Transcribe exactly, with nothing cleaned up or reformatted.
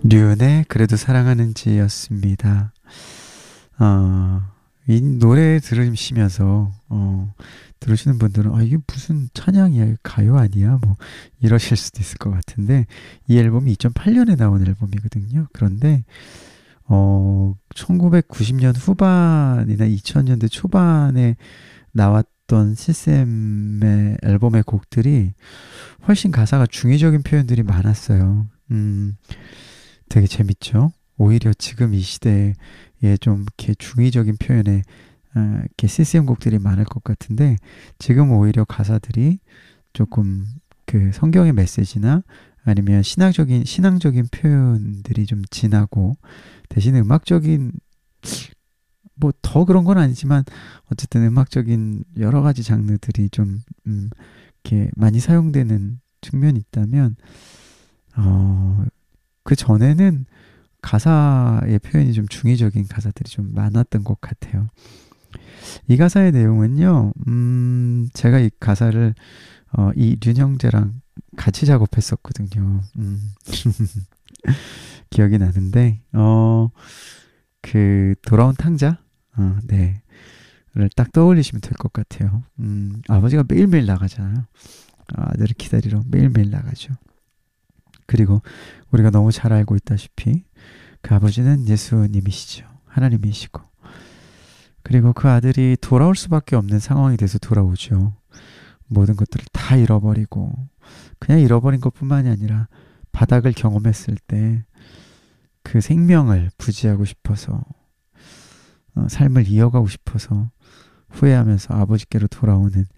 류의 그래도 사랑하는지였습니다. 어, 이 노래 들으시면서 어, 들으시는 분들은 아 이게 무슨 찬양이야 가요 아니야 뭐 이러실 수도 있을 것 같은데 이 앨범이 이천팔 년에 나온 앨범이거든요. 그런데 어, 천구백구십 년 후반이나 이천 년대 초반에 나왔던 씨씨엠의 앨범의 곡들이 훨씬 가사가 중의적인 표현들이 많았어요. 음, 되게 재밌죠. 오히려 지금 이 시대에 좀 이렇게 중의적인 표현에 어, 이렇게 씨씨엠 곡들이 많을 것 같은데 지금 오히려 가사들이 조금 그 성경의 메시지나 아니면 신학적인 신앙적인 표현들이 좀 진하고 대신에 음악적인 뭐 더 그런 건 아니지만 어쨌든 음악적인 여러 가지 장르들이 좀 음, 이렇게 많이 사용되는 측면이 있다면 어, 그 전에는 가사의 표현이 좀 중의적인 가사들이 좀 많았던 것 같아요. 이 가사의 내용은요, 음, 제가 이 가사를 어, 이륜 형제랑 같이 작업했었거든요. 음, 기억이 나는데, 어, 그 돌아온 탕자, 어, 네, 를 딱 떠올리시면 될 것 같아요. 음, 아버지가 매일매일 나가잖아요. 아들을 기다리러 매일매일 나가죠. 그리고 우리가 너무 잘 알고 있다시피 그 아버지는 예수님이시죠. 하나님이시고. 그리고 그 아들이 돌아올 수밖에 없는 상황이 돼서 돌아오죠. 모든 것들을 다 잃어버리고 그냥 잃어버린 것뿐만이 아니라 바닥을 경험했을 때 그 생명을 부지하고 싶어서 어, 삶을 이어가고 싶어서 후회하면서 아버지께로 돌아오는